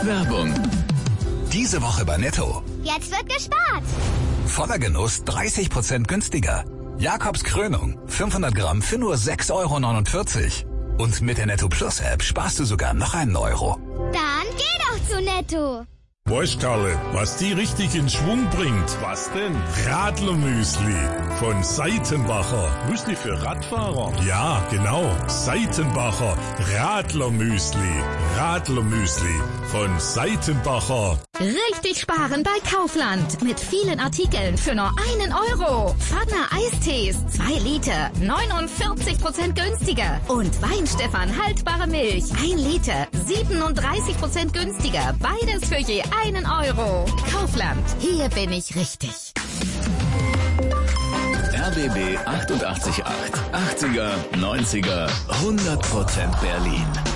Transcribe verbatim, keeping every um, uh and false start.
Werbung. Diese Woche bei Netto. Jetzt wird gespart. Voller Genuss dreißig Prozent günstiger. Jakobs Krönung, fünfhundert Gramm für nur sechs Euro neunundvierzig. Und mit der Netto Plus App sparst du sogar noch einen Euro. Dann geh doch zu Netto. Weißt Karle, was die richtig in Schwung bringt? Was denn? Radlermüsli von Seitenbacher. Müsli für Radfahrer? Ja, genau. Seitenbacher Radlermüsli. Radlermüsli von Seitenbacher. Richtig sparen bei Kaufland. Mit vielen Artikeln für nur einen Euro. Pfanne Eistees, zwei Liter, neunundvierzig Prozent günstiger. Und Weinstefan haltbare Milch, ein Liter, siebenunddreißig Prozent günstiger. Beides für je einen Euro. Kaufland, hier bin ich richtig. R B B achtundachtzig Komma acht. achtziger, neunziger, hundert Prozent Berlin.